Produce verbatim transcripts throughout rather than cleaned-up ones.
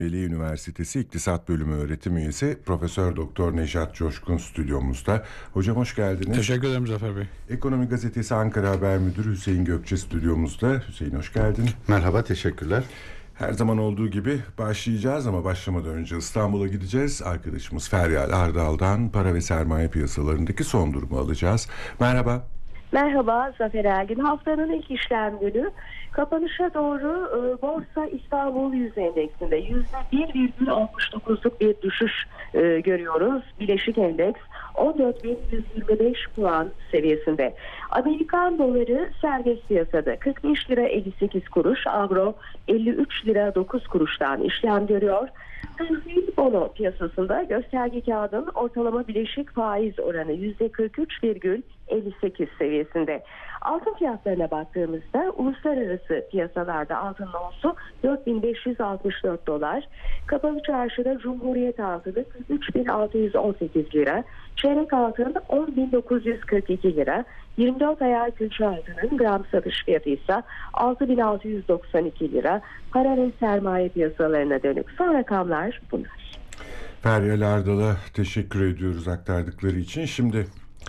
Kocaeli Üniversitesi İktisat Bölümü öğretim üyesi Profesör Doktor Nejat Coşkun stüdyomuzda. Hocam hoş geldiniz. Teşekkür ederim Zafer Bey. Ekonomi Gazetesi Ankara Haber Müdürü Hüseyin Gökçe stüdyomuzda. Hüseyin hoş geldin. Merhaba, teşekkürler. Her zaman olduğu gibi başlayacağız ama başlamadan önce İstanbul'a gideceğiz. Arkadaşımız Feryal Ardal'dan para ve sermaye piyasalarındaki son durumu alacağız. Merhaba. Merhaba Zafer Ergin. Haftanın ilk işlem günü kapanışa doğru e, Borsa İstanbul Yüz Endeksinde yüzde bir virgül altmış dokuzluk bir düşüş e, görüyoruz. Bileşik Endeks on dört bin yüz yirmi beş puan seviyesinde. Amerikan doları serbest piyasada kırk beş lira elli sekiz kuruş, avro elli üç lira dokuz kuruştan işlem görüyor. Tahvil bono piyasasında gösterge kağıdın ortalama bileşik faiz oranı yüzde kırk üç virgül elli sekiz seviyesinde. Altın fiyatlarına baktığımızda uluslararası piyasalarda altın onsu dört bin beş yüz altmış dört dolar, kapalı çarşıda Cumhuriyet altını kırk üç bin altı yüz on sekiz lira, çeyrek altın on bin dokuz yüz kırk iki lira, yirmi dört ayar külçe altının gram satış fiyatı ise altı bin altı yüz doksan iki lira. Para ve sermaye piyasalarına dönük son rakamlar bunlar. Feryal Ardal'a teşekkür ediyoruz aktardıkları için. Şimdi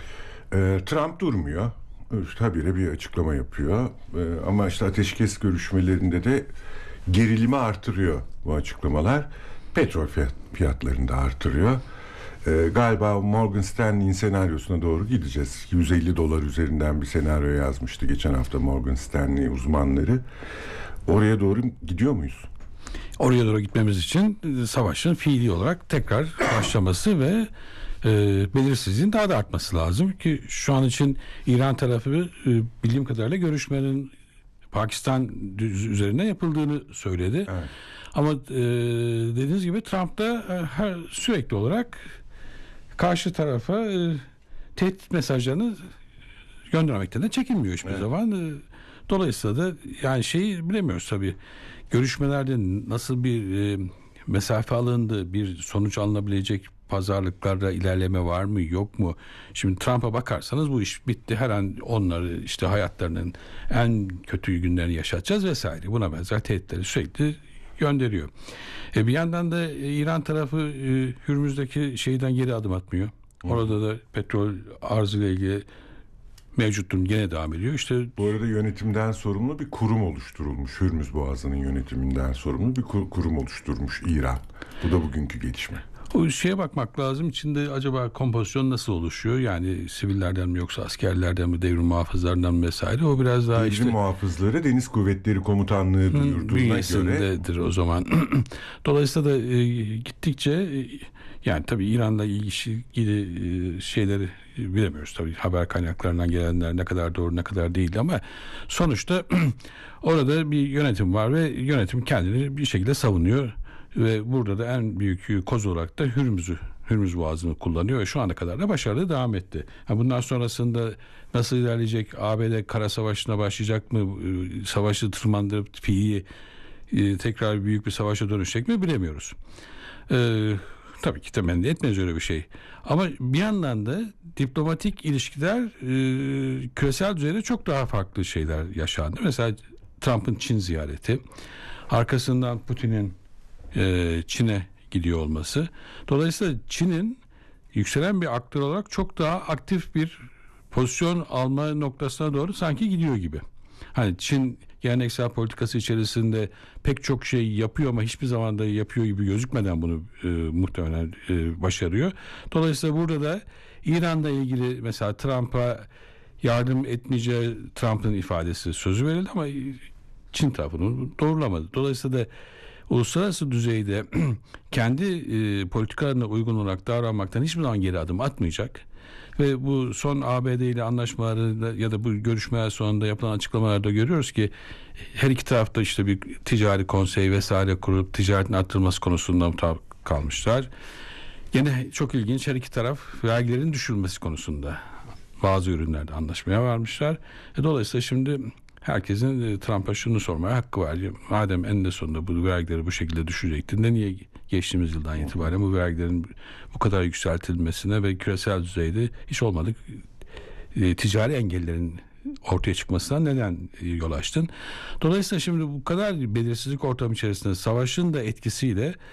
e, Trump durmuyor. Habire bir açıklama yapıyor. E, ama işte ateşkes görüşmelerinde de gerilimi artırıyor bu açıklamalar. Petrol fiyat, fiyatlarını da artırıyor. E, galiba Morgan Stanley'in senaryosuna doğru gideceğiz. yüz elli dolar üzerinden bir senaryo yazmıştı geçen hafta Morgan Stanley uzmanları. Oraya doğru gidiyor muyuz? Oraya doğru gitmemiz için savaşın fiili olarak tekrar başlaması ve e, belirsizliğin daha da artması lazım ki şu an için İran tarafı e, bildiğim kadarıyla görüşmenin Pakistan üzerine yapıldığını söyledi. Evet. Ama e, dediğiniz gibi Trump da e, her, sürekli olarak karşı tarafa e, tehdit mesajlarını göndermekten de çekinmiyor hiçbir evet. zaman. E, dolayısıyla da yani şeyi bilemiyoruz tabii. Görüşmelerde nasıl bir e, mesafe alındı, bir sonuç alınabilecek pazarlıklarda ilerleme var mı yok mu? Şimdi Trump'a bakarsanız bu iş bitti. Her an onları işte hayatlarının en kötü günlerini yaşatacağız vesaire. Buna benzer tehditleri sürekli gönderiyor. E bir yandan da İran tarafı e, Hürmüz'deki şeyden geri adım atmıyor. Orada da petrol arzıyla ilgili mevcut durum gene devam ediyor. İşte bu arada yönetimden sorumlu bir kurum oluşturulmuş. Hürmüz Boğazı'nın yönetiminden sorumlu bir kurum oluşturmuş İran. Bu da bugünkü gelişme. O şeye bakmak lazım. İçinde acaba kompozisyon nasıl oluşuyor? Yani sivillerden mi yoksa askerlerden mi, devrim muhafızlarından mı vesaire? O biraz daha devrim işte muhafızları Deniz Kuvvetleri Komutanlığı duyurduğuna göre o zaman. Dolayısıyla da e, gittikçe e, yani tabii İran'la ilgili e, şeyleri e, bilemiyoruz tabii haber kaynaklarından gelenler ne kadar doğru ne kadar değil ama sonuçta orada bir yönetim var ve yönetim kendini bir şekilde savunuyor. Ve burada da en büyük koz olarak da Hürmüz'ü, Hürmüz Boğazı'nı kullanıyor ve şu ana kadar da başarılı devam etti. Ha bundan sonrasında nasıl ilerleyecek? A B D kara savaşına başlayacak mı? Savaşı tırmandırıp fiili e, tekrar büyük bir savaşa dönüşecek mi bilemiyoruz. Ee, tabii ki temenni etmez öyle bir şey. Ama bir yandan da diplomatik ilişkiler e, küresel düzeyde çok daha farklı şeyler yaşandı. Mesela Trump'ın Çin ziyareti, arkasından Putin'in Çin'e gidiyor olması. Dolayısıyla Çin'in yükselen bir aktör olarak çok daha aktif bir pozisyon alma noktasına doğru sanki gidiyor gibi. Hani Çin geleneksel politikası içerisinde pek çok şey yapıyor ama hiçbir zaman da yapıyor gibi gözükmeden bunu e, muhtemelen e, başarıyor. Dolayısıyla burada da İran'la ilgili mesela Trump'a yardım etmeyeceği Trump'ın ifadesi sözü verildi ama Çin tarafını doğrulamadı. Dolayısıyla da uluslararası düzeyde kendi e, politikalarına uygun olarak davranmaktan hiçbir zaman geri adım atmayacak ve bu son A B D ile anlaşmaları ya da bu görüşmeler sonunda yapılan açıklamalarda görüyoruz ki her iki tarafta işte bir ticari konsey vesaire kurup ticaretin arttırılması konusunda mutabık kalmışlar. Yine çok ilginç her iki taraf vergilerin düşürülmesi konusunda bazı ürünlerde anlaşmaya varmışlar. E, dolayısıyla şimdi herkesin Trump'a şunu sormaya hakkı var. Madem eninde sonunda bu vergileri bu şekilde düşürecektin de niye geçtiğimiz yıldan itibaren bu vergilerin bu kadar yükseltilmesine ve küresel düzeyde hiç olmadık e, ticari engellerin ortaya çıkmasına neden yol açtın? Dolayısıyla şimdi bu kadar belirsizlik ortamı içerisinde savaşın da etkisiyle